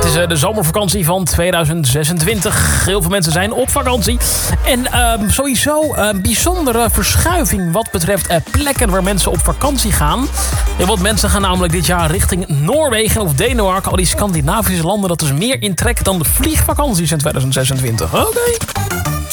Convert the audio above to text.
is de zomervakantie van 2026. Heel veel mensen zijn op vakantie. En sowieso een bijzondere verschuiving wat betreft plekken waar mensen op vakantie gaan. Heel wat mensen gaan namelijk dit jaar richting Noorwegen of Denemarken. Al die Scandinavische landen, dat is meer in trek dan de vliegvakanties in 2026. Oké.